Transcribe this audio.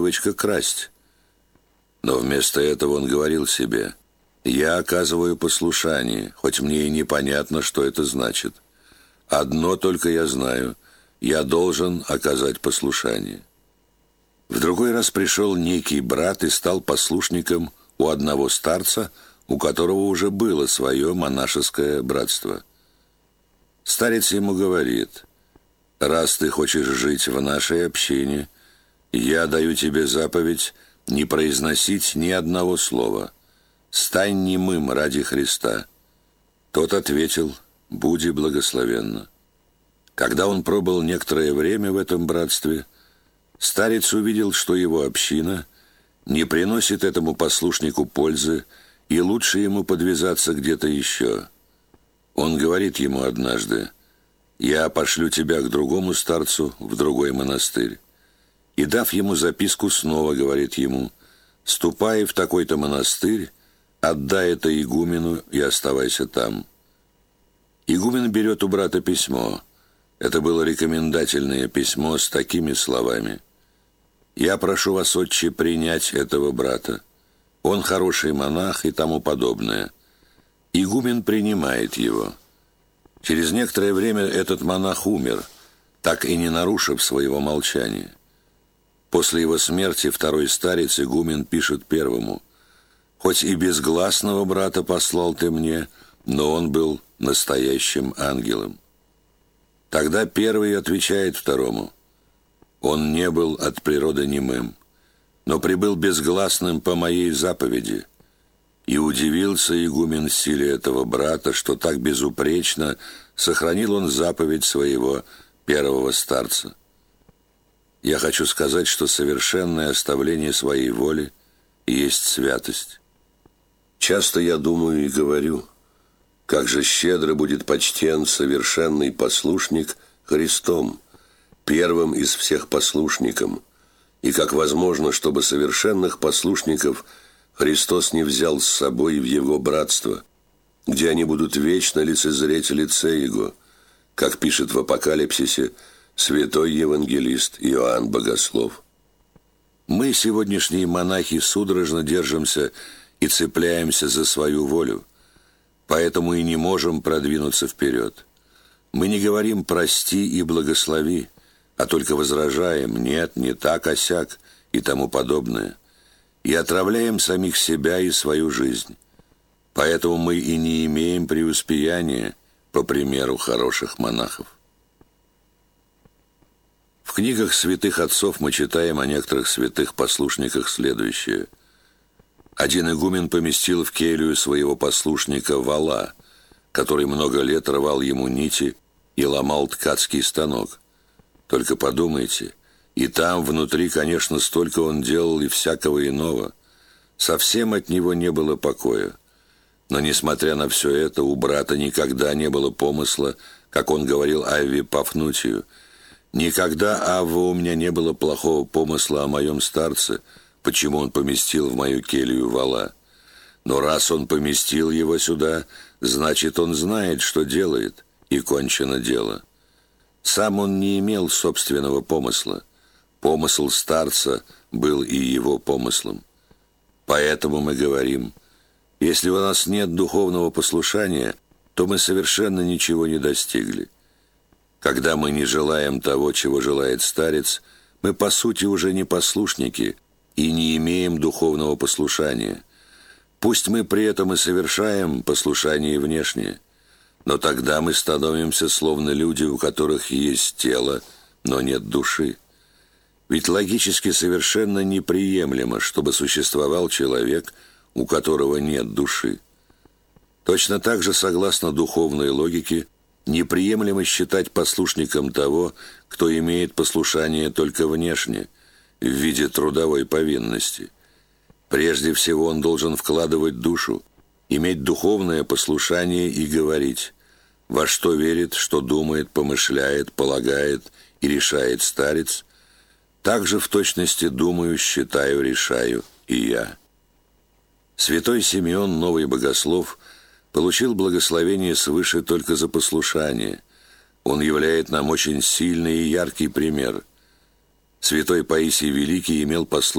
привычка красть. Но вместо этого он говорил себе: «Я оказываю послушание, хоть мне и непонятно, что это значит. Одно только я знаю: я должен оказать послушание». В другой раз пришел некий брат и стал послушником у одного старца, у которого уже было свое монашеское братство. Старец ему говорит: «Раз ты хочешь жить в нашей общине, я даю тебе заповедь не произносить ни одного слова. Стань немым ради Христа». Тот ответил: «Буди благословенна». Когда он пробыл некоторое время в этом братстве, старец увидел, что его община не приносит этому послушнику пользы, и лучше ему подвязаться где-то еще. Он говорит ему однажды: «Я пошлю тебя к другому старцу в другой монастырь». И, дав ему записку, снова говорит ему: «Ступай в такой-то монастырь, отдай это игумену и оставайся там». Игумен берет у брата письмо. Это было рекомендательное письмо с такими словами: «Я прошу вас, отче, принять этого брата. Он хороший монах» и тому подобное. Игумен принимает его. Через некоторое время этот монах умер, так и не нарушив своего молчания. После его смерти второй старец, игумен, пишет первому: «Хоть и безгласного брата послал ты мне, но он был настоящим ангелом». Тогда первый отвечает второму: «Он не был от природы немым, но прибыл безгласным по моей заповеди». И удивился игумен силе этого брата, что так безупречно сохранил он заповедь своего первого старца. Я хочу сказать, что совершенное оставление своей воли есть святость. Часто я думаю и говорю: как же щедро будет почтен совершенный послушник Христом, первым из всех послушником, и как возможно, чтобы совершенных послушников Христос не взял с собой в Его братство, где они будут вечно лицезреть лице Его, как пишет в Апокалипсисе святой евангелист Иоанн Богослов. Мы, сегодняшние монахи, судорожно держимся и цепляемся за свою волю, поэтому и не можем продвинуться вперед. Мы не говорим «прости» и «благослови», а только возражаем «нет, не так, а сяк» и тому подобное, и отравляем самих себя и свою жизнь. Поэтому мы и не имеем преуспеяния, по примеру хороших монахов. В книгах святых отцов мы читаем о некоторых святых послушниках следующее. Один игумен поместил в келью своего послушника вола, который много лет рвал ему нити и ломал ткацкий станок. Только подумайте, и там внутри, конечно, столько он делал и всякого иного. Совсем от него не было покоя. Но, несмотря на все это, у брата никогда не было помысла, как он говорил Авве Пафнутию: «Никогда, Авва, у меня не было плохого помысла о моем старце, почему он поместил в мою келью вола. Но раз он поместил его сюда, значит, он знает, что делает, и кончено дело». Сам он не имел собственного помысла. Помысл старца был и его помыслом. Поэтому мы говорим: если у нас нет духовного послушания, то мы совершенно ничего не достигли. Когда мы не желаем того, чего желает старец, мы по сути уже не послушники и не имеем духовного послушания. Пусть мы при этом и совершаем послушание внешнее, но тогда мы становимся словно люди, у которых есть тело, но нет души. Ведь логически совершенно неприемлемо, чтобы существовал человек, у которого нет души. Точно так же, согласно духовной логике, неприемлемо считать послушником того, кто имеет послушание только внешне, в виде трудовой повинности. Прежде всего он должен вкладывать душу, иметь духовное послушание и говорить: во что верит, что думает, помышляет, полагает и решает старец, так же в точности думаю, считаю, решаю и я. Святой Симеон, новый богослов, получил благословение свыше только за послушание. Он являет нам очень сильный и яркий пример. Святой Паисий Великий имел послушание